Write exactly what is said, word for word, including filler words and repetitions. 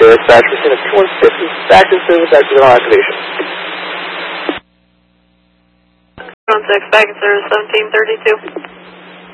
Dispatch, we're seeing a two one six is back in service after the activation. two one six, back in service, seventeen thirty-two.